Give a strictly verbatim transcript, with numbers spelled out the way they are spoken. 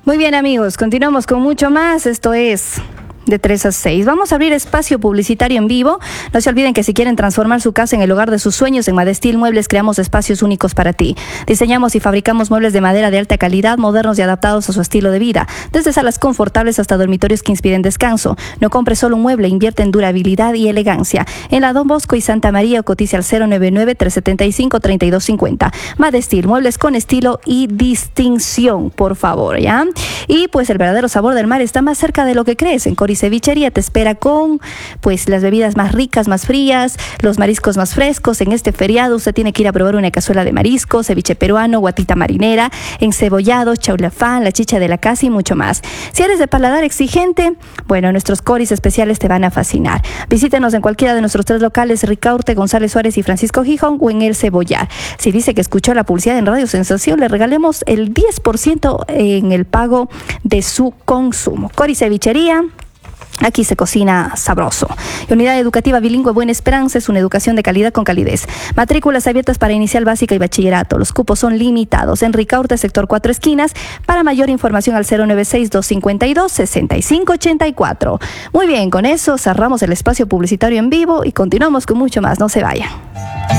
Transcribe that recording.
Muy bien, amigos, continuamos con mucho más. Esto es de tres a seis. Vamos a abrir espacio publicitario en vivo. No se olviden que si quieren transformar su casa en el hogar de sus sueños, en Madestil Muebles creamos espacios únicos para ti. Diseñamos y fabricamos muebles de madera de alta calidad, modernos y adaptados a su estilo de vida. Desde salas confortables hasta dormitorios que inspiren descanso. No compre solo un mueble, invierte en durabilidad y elegancia. En la Don Bosco y Santa María, cotiza al cero nueve nueve, tres siete cinco, tres dos cinco cero. Madestil Muebles con estilo y distinción, por favor, ¿ya? Y pues el verdadero sabor del mar está más cerca de lo que crees. En Cori Cevichería te espera con pues las bebidas más ricas, más frías, los mariscos más frescos. En este feriado usted tiene que ir a probar una cazuela de marisco, ceviche peruano, guatita marinera, encebollados, chaulafán, la chicha de la casa y mucho más. Si eres de paladar exigente, bueno, nuestros coris especiales te van a fascinar. Visítenos en cualquiera de nuestros tres locales, Ricaurte, González Suárez y Francisco Gijón, o en El Cebollar. Si dice que escuchó la publicidad en Radio Sensación, le regalemos el diez por ciento en el pago de su consumo. Cori Cevichería. Aquí se cocina sabroso. Unidad Educativa Bilingüe Buena Esperanza es una educación de calidad con calidez. Matrículas abiertas para inicial básica y bachillerato. Los cupos son limitados. En Ricaurte, sector Cuatro Esquinas. Para mayor información al cero nueve seis, dos cinco dos, seis cinco ocho cuatro. Muy bien, con eso cerramos el espacio publicitario en vivo y continuamos con mucho más. No se vayan.